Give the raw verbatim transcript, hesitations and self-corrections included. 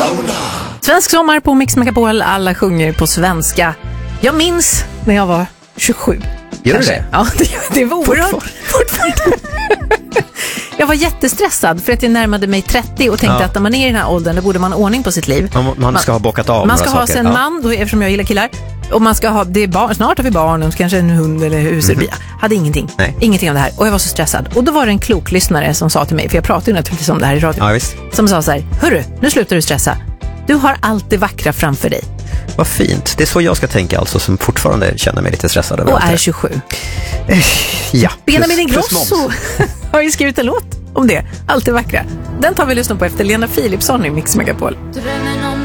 Svensk sommar på Mix Megapol. Alla sjunger på svenska. Jag minns när jag var tjugosju. Gör du det? Ja, det, det var oerhört. Fortfarande. Jag var jättestressad för att jag närmade mig trettio och tänkte ja. att när man är i den här åldern, då borde man ha ordning på sitt liv. Man, man ska ha bockat av Man ska ha saker. sig en ja. man, då, eftersom jag gillar killar. Och man ska ha, det är barn, snart har vi barn och kanske en hund eller hus. Mm. Hade ingenting. Nej. Ingenting av det här. Och jag var så stressad. Och då var det en klok lyssnare som sa till mig, för jag pratade ju naturligtvis om det här i radio. Ja, visst. Som sa så här: hörru, nu slutar du stressa. Du har allt det vackra framför dig. Vad fint. Det är så jag ska tänka alltså, som fortfarande känner mig lite stressad över. Och är tjugosju. Ja. Benjamin Ingrosso har ju skrivit en låt om det. Allt det vackra. Den tar vi lyssna på efter Lena Philipsson i Mix Megapol. Drömmen